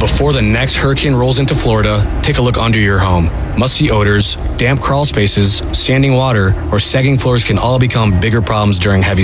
before the next hurricane rolls into Florida, take a look under your home. Musty odors, damp crawl spaces, standing water, or sagging floors can all become bigger problems during heavy